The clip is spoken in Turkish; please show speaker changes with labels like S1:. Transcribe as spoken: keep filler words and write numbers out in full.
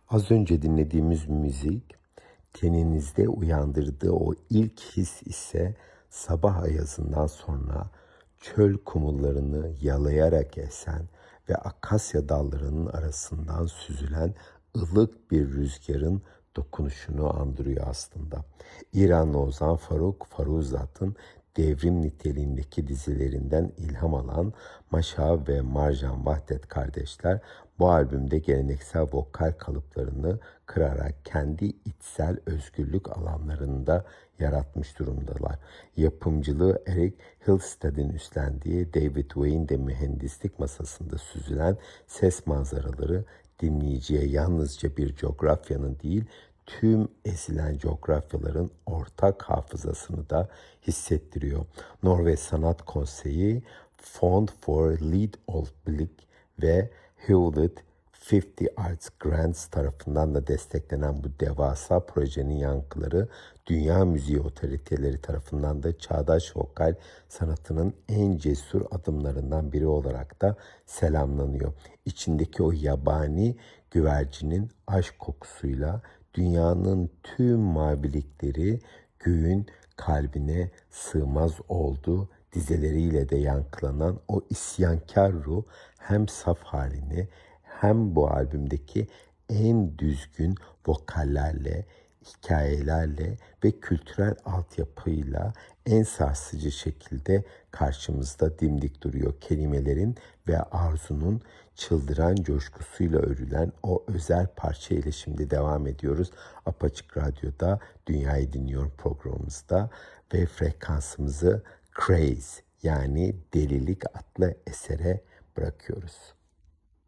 S1: Az önce dinlediğimiz müzik, teninizde uyandırdığı o ilk his ise sabah ayazından sonra çöl kumullarını yalayarak esen ve akasya dallarının arasından süzülen ılık bir rüzgarın dokunuşunu andırıyor aslında. İranlı ozan Faruk Faruzat'ın devrim niteliğindeki dizilerinden ilham alan Maşa ve Marjan Vahdet kardeşler bu albümde geleneksel vokal kalıplarını kırarak kendi içsel özgürlük alanlarında yaratmış durumdalar. Yapımcılığı Eric Hilsted'in üstlendiği David Wayne de mühendislik masasında süzülen ses manzaraları dinleyiciye yalnızca bir coğrafyanın değil, tüm ezilen coğrafyaların ortak hafızasını da hissettiriyor. Norveç Sanat Konseyi, Fond for Lydolblik ve Hewlett elli Arts Grants tarafından da desteklenen bu devasa projenin yankıları dünya müziği otoriteleri tarafından da çağdaş vokal sanatının en cesur adımlarından biri olarak da selamlanıyor. İçindeki o yabani güvercinin aşk kokusuyla dünyanın tüm mavilikleri göğün kalbine sığmaz oldu dizeleriyle de yankılanan o isyankar ruh hem saf halini hem bu albümdeki en düzgün vokallerle, hikayelerle ve kültürel altyapıyla en sarsıcı şekilde karşımızda dimdik duruyor. Kelimelerin ve arzunun çıldıran coşkusuyla örülen o özel parça ile şimdi devam ediyoruz. Apaçık Radyo'da Dünyayı Dinliyorum programımızda ve frekansımızı Craze yani delilik adlı esere bırakıyoruz.